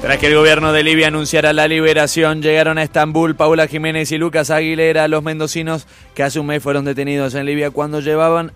Tras que el gobierno de Libia anunciara la liberación, llegaron a Estambul Paula Jiménez y Lucas Aguilera, los mendocinos que hace un mes fueron detenidos en Libia cuando llevaban